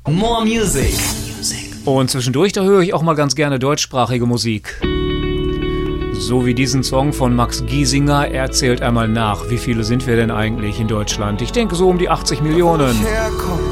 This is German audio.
More Music. Und zwischendurch, da höre ich auch mal ganz gerne deutschsprachige Musik. So wie diesen Song von Max Giesinger. Er zählt einmal nach. Wie viele sind wir denn eigentlich in Deutschland? Ich denke so um die 80 Millionen.